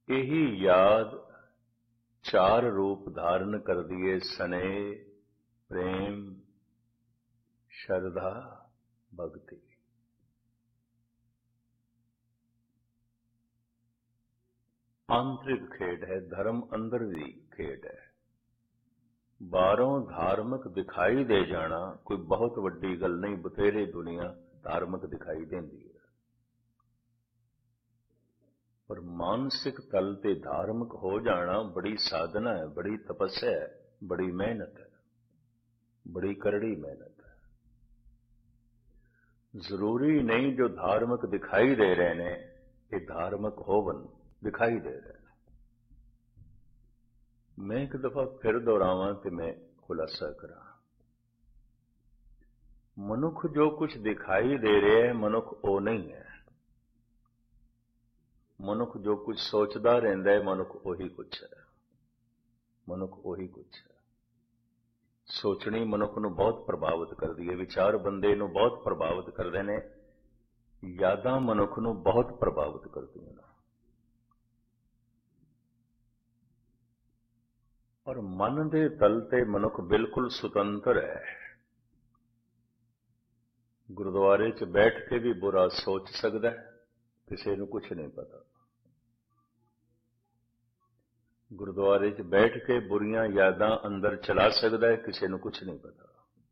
यही याद चार रूप धारण कर दिए, स्नेह, प्रेम, श्रद्धा, भक्ति। आंतरिक खेड है, धर्म अंदर दी खेड है। बारों धार्मिक दिखाई दे जाना कोई बहुत वड्डी गल नहीं, बथेरे दुनिया धार्मिक दिखाई देंदी है, पर मानसिक तल ते धार्मिक हो जाना बड़ी साधना है, बड़ी तपस्या है, बड़ी मेहनत है, बड़ी करड़ी मेहनत है। जरूरी नहीं जो धार्मिक दिखाई दे रहे ने ये धार्मिक होवन दिखाई दे रहे हैं। मैं एक दफा फिर दोहरावां ते मैं खुलासा करा, मनुख जो कुछ दिखाई दे रहे है मनुख वो नहीं है। मनुख जो कुछ सोचता रहिंदा है मनुख वही कुछ है, मनुख वही कुछ है। सोचनी मनुख नूं बहुत प्रभावित करदी है, विचार बंदे नूं बहुत प्रभावित करदे ने, यादां मनुख नूं बहुत प्रभावित करदियां ने। और मन दे तल ते मनुख बिल्कुल सुतंत्र है। गुरुद्वारे च बैठ के भी बुरा सोच सकदा है, किसी नूं कुछ नहीं पता। गुरुद्वारे च बैठ के बुरियां यादां अंदर चला सकदा है, किसी नूं कुछ नहीं पता।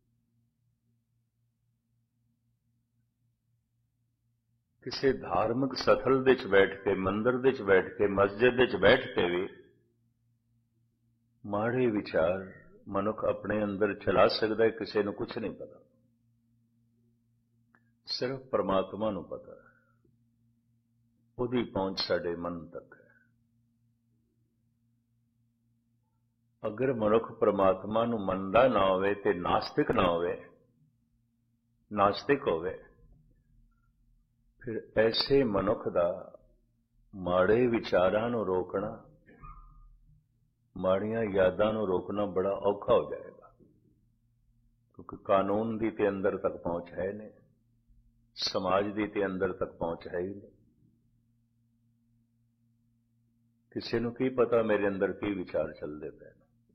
किसी धार्मिक सथल दे च बैठ के, मंदिर दे च बैठ के, मस्जिद दे च बैठ के भी माड़े विचार मनुख अपने अंदर चला सकदा है, किसी नूं कुछ नहीं पता। सिर्फ परमात्मा नूं पता है, उहदी पहुंच साडे मन तक है। अगर मनुख परमात्मा नूं मनदा ना होवे ते नास्तिक ना होवे, नास्तिक होवे, फिर ऐसे मनुख दा माड़े विचारां नूं रोकना, माड़ियां यादां नूं रोकना बड़ा औखा हो जाएगा, क्योंकि कानून दी ते अंदर तक पहुंच है नहीं, समाज दी ते अंदर तक पहुंच है ही नहीं। किसी नूं की पता मेरे अंदर की विचार चलदे पे।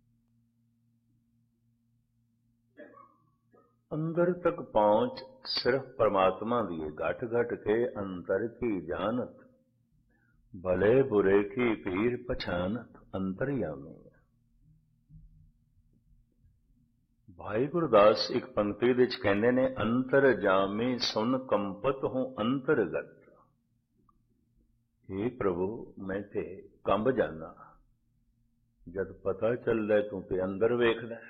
अंदर तक पहुंच सिर्फ परमात्मा दी है। घट घट के अंतर की जानत, भले बुरे की पीर पछानत, अंतर्यामी है। भाई गुरदास एक पंक्ति विच कहंदे ने, अंतर जामे सुन कंपत हूं अंतरगत। हे प्रभु मैं ते कंब जाना, जद पता चलदा तू ते अंदर वेखदा।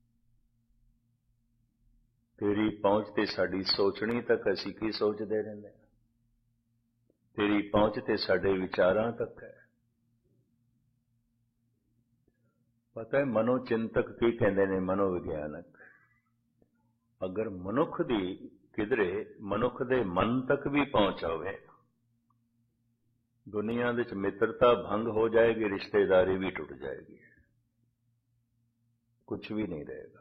तेरी पहुंच ते साडी सोचनी तक असीं की सोचदे रहिंदे, तेरी पहुंच ते साडे विचारां तक है। पता है मनोचिंतक की कहंदे ने, मनोविग्यानक, अगर मनुख दी किधरे मनुख दे मन तक भी पहुंच होवे, दुनिया विच मित्रता भंग हो जाएगी, रिश्तेदारी भी टूट जाएगी, कुछ भी नहीं रहेगा।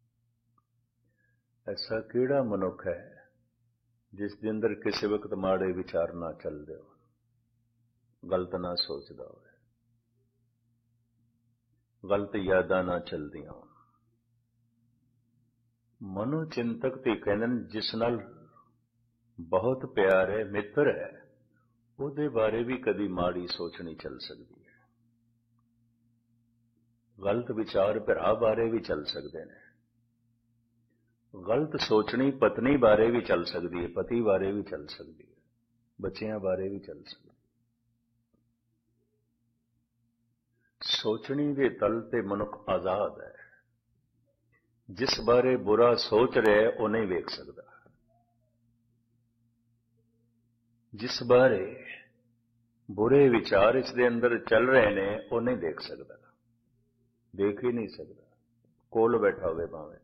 ऐसा किहड़ा मनुख है जिसके अंदर किसी वक्त माड़े विचार ना चलदे हो, गलत ना सोचदा हो, गलत यादां ना चलदियां हो। मनोचिंतक ते कहंदे ने जिस नाल बहुत प्यार है, मित्र है, ਉਹਦੇ बारे भी कदी माड़ी सोच नहीं चल सकती है। गलत विचार भरा बारे भी चल सकते हैं, गलत सोचनी पत्नी बारे भी चल सकती है, पति बारे भी चल सकती है, बच्चियां बारे भी चल सकती है। सोचनी दे तल ते मनुख आजाद है। जिस बारे बुरा सोच रहे वो नहीं वेख सकता, जिस बारे बुरे विचार इसके अंदर चल रहे ने वो नहीं देख सकता, देख ही नहीं सकता, कोल बैठा हुए भावें।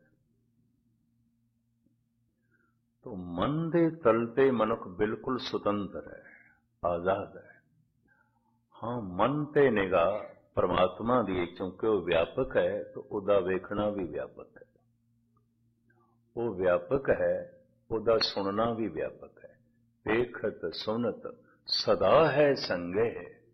तो मन दे तल ते मनुख बिल्कुल सुतंत्र है, आजाद है। हाँ, मन ते निगाह परमात्मा दी, क्योंकि वो व्यापक है तो उदा वेखना भी व्यापक है, वो व्यापक है, उदा सुनना भी व्यापक है। देखत सुनत सदा है संगे,